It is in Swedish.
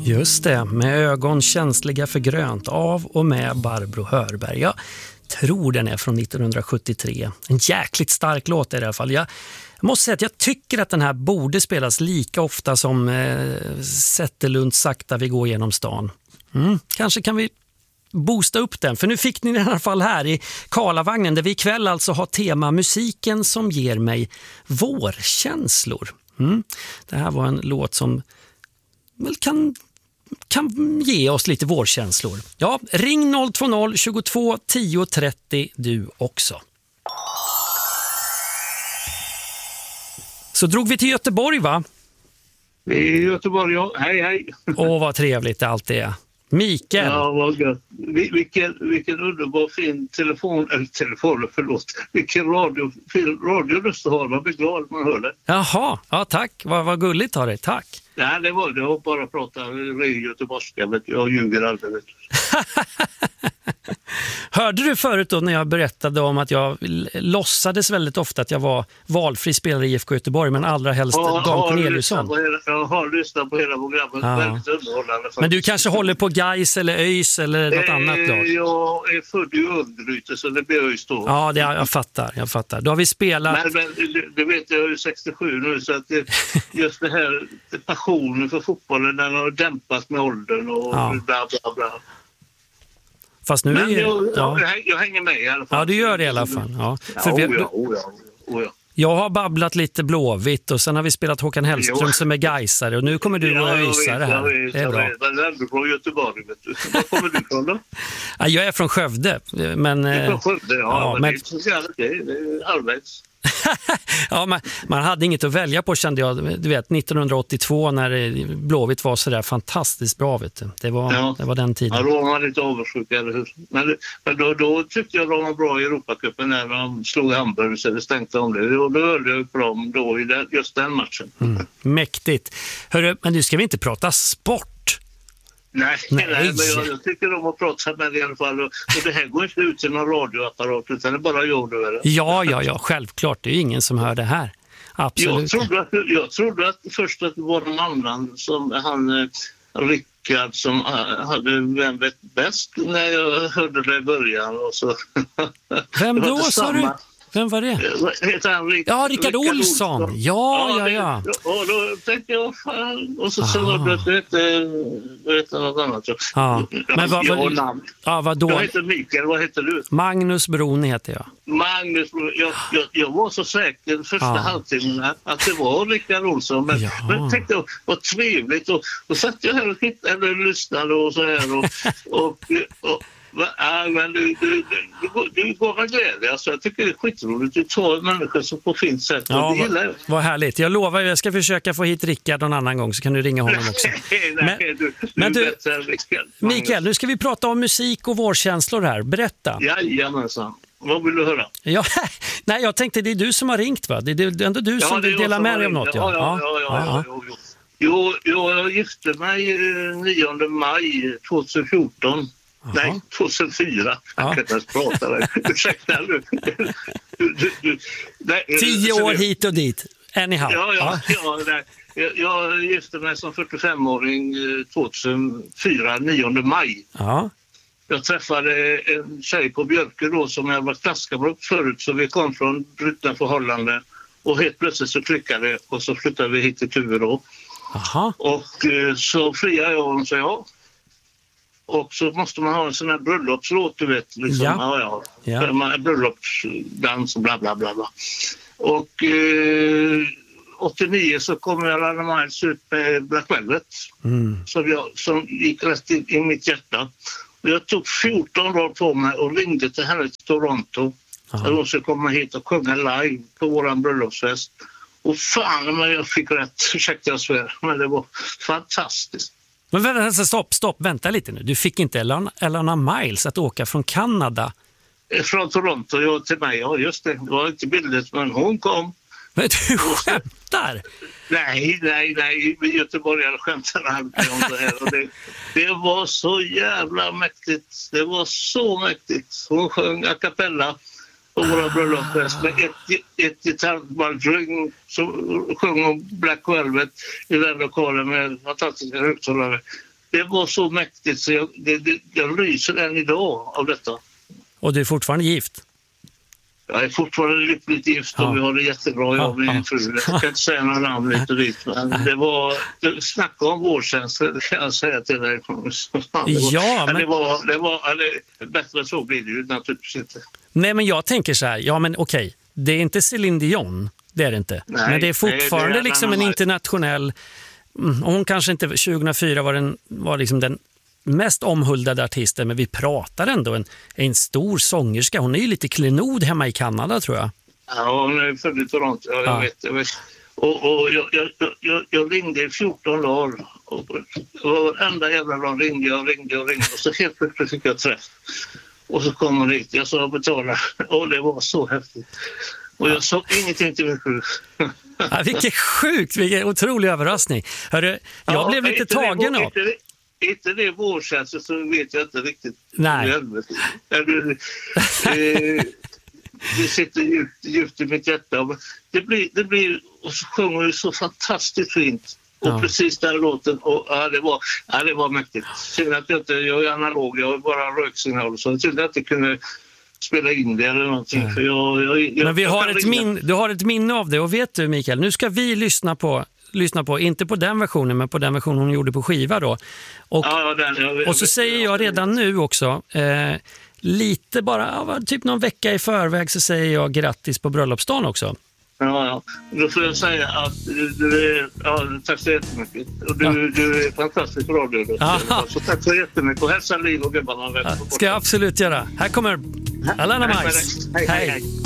Just det, med ögon känsliga för grönt, av och med Barbro Hörberg. Jag tror den är från 1973. En jäkligt stark låt i alla fall. Jag måste säga att jag tycker att den här borde spelas lika ofta som Zetterlund sakta vi går genom stan. Kanske kan vi boosta upp den, för nu fick ni i alla fall här i Karlavagnen, där vi ikväll alltså har tema musiken som ger mig vårkänslor. Det här var en låt som väl kan ge oss lite vårkänslor. Ja, ring 020 22 10 30 du också. Så drog vi till Göteborg, va? Det är Göteborg, ja. Hej. Åh, vad trevligt allt är. Mikael. Ja, vad gött. Vilken underbar fin vilken radio du har. Man blir glad man hör det. Jaha, ja tack. Vad gulligt har det, tack. Nej, det var bara prata göteborgska, vet jag ljuger aldrig. Hörde du förut då när jag berättade om att jag låtsades väldigt ofta att jag var valfri spelare i IFK Göteborg, men allra helst Dan Corneliusson? Jag har lyssnat på hela programmet, väldigt underhållande. Men du kanske håller på Gais eller ÖIS eller något annat lag? Jag är född i Örgryte, så det blir ÖIS då. Ja, jag fattar. Då har vi spelat... Men du vet, jag är 67 nu, så att just det här passionen för fotbollen, den har dämpats med åldern och bla bla bla. Fast nu men jag hänger med i alla fall. Ja, du gör det i alla fall. Ja. Ja. Jag har babblat lite Blåvitt och sen har vi spelat Håkan Hellström som är gaisare och nu kommer du och öisare här. Det är bra. Jag är från Göteborg, vet du. Var kommer du från då? Ja, jag är från Skövde. Men, du är från Skövde, men det är inte så det är halvvägs. Ja, man hade inget att välja på, kände jag. Du vet, 1982 när Blåvitt var så där fantastiskt bra, vet du. Det var den tiden. Ja, då var man lite avundsjuk, eller hur? Men då tyckte jag de var bra i Europacupen när de slog Hamburg, så det stänkte om det. Och då höll jag på dem då i just den matchen. Mäktigt. Hörru, men nu ska vi inte prata sport. Nej, men jag tycker de har pratat med det i alla fall. Och det här går inte ut till någon radioapparat, utan det bara gör du, eller? Ja, självklart. Det är ju ingen som hör det här. Absolut. Jag trodde att först att det var någon annan, som han Rickard, som hade Vem vet bäst, när jag hörde det i början. Och så. Vem då, sa du? Vem var det? Heter han Rickard Olsson. Ja. Och då tänkte jag, fan. Och så hörde det heter något annat. Ja. Men vad då? Jag heter Mikael, vad heter du? Magnus Bron heter jag. Magnus Bron, jag var så säker första halvtimmen att det var Rickard Olsson. Men jag tänkte, vad trevligt. Och satt jag här och lyssnade och så här. Men du går med glädje. Alltså, jag tycker det är skitroligt. Du tar människor som på fint sätt. Ja, vad härligt. Jag lovar, jag ska försöka få hit Rickard någon annan gång, så kan du ringa honom också. Men du, Mikael, nu ska vi prata om musik och vårkänslor här. Berätta. Jajamensan. Vad vill du höra? Ja, nej, jag tänkte det är du som har ringt, va? Det är ändå du som vill dela med dig om något. Ja. Jo, jag gifte mig 9 maj 2014. Aha. Nej, 2004. Jag kan inte ens prata där. Ursäkta nu. 10 år hit och dit. Anyhow. Jag gifte mig som 45-åring 2004, 9 maj. Ja. Jag träffade en tjej på Björke då som jag var klasskamrat förut, så vi kom från brutna förhållanden. Och helt plötsligt så klickade det och så flyttade vi hit till Tuve då. Aha. Och så friade jag och sa ja. Och så måste man ha en sån här bröllopslåt, du vet. Liksom. Bröllopsdans och bla bla bla bla. Och 89 så kom jag Alana Miles ut med Black Velvet. Som gick rätt i mitt hjärta. Och jag tog 14 dagar på mig och ringde till henne till Toronto. Där hon skulle komma hit och sjunga live på våran bröllopsfest. Och fan, men jag fick rätt, ursäkta jag svär. Men det var fantastiskt. Men stopp, vänta lite nu. Du fick inte Alana Miles att åka från Kanada? Från Toronto till mig, ja just det. Det var inte billigt, men hon kom. Men du skämtar? Nej, vi göteborgare skämtar alltid om det här. Och det var så jävla mäktigt. Det var så mäktigt. Hon sjöng a cappella på våra bröllopsfest med ett gitarrband som sjöng om Black Velvet i den lokalen med fantastiska högtalare. det var så mäktigt så jag lyser än idag av detta. Och du är fortfarande gift? Jag är fortfarande lyckligt gift och vi har det jättebra, jag och min fru. Jag kan inte säga några namn lite och dit, men det var, snacka om vårdtjänster, det kan jag säga till dig. Bättre så blir det ju naturligtvis inte. Nej, men jag tänker så här, ja men okej, det är inte Céline Dion, det är det inte. Nej, men det är fortfarande det är liksom en internationell, hon kanske inte, 2004 var liksom den mest omhuldade artisten, men vi pratar ändå en stor sångerska. Hon är ju lite klenod hemma i Kanada, tror jag. Ja, hon är född i Toronto. Jag vet. Och jag ringde i 14 dagar. Och varenda jävla dag ringde jag. Och så helt plötsligt fick jag träff. Och så kom hon hit. Jag sa betala. Och det var så häftigt. Och jag sa ingenting till min fru. Ja, vilken otrolig överraskning. Hörru, jag blev lite tagen av. Inte det vårdtjänster så vet jag inte riktigt. Nej. Det sitter djupt i mitt hjärta. Det blir och så sjunger det så fantastiskt fint. Och precis den låten. Och det var mäktigt. Synd att jag är analog, jag har bara röksignal. Så jag trodde att jag kunde spela in det eller någonting. För men du har ett minne av det. Och vet du, Mikael, nu ska vi lyssna på, inte på den versionen, men på den version hon gjorde på skiva då. Och så säger jag redan nu också, lite bara, typ någon vecka i förväg så säger jag grattis på bröllopsdagen också. Ja. Då får jag säga att du är, tack så jättemycket. Och du är fantastiskt bra du. Så tack så jättemycket och hälsa Liv och gubbarna. Ska jag absolut göra. Här kommer Alana Mice. Hej.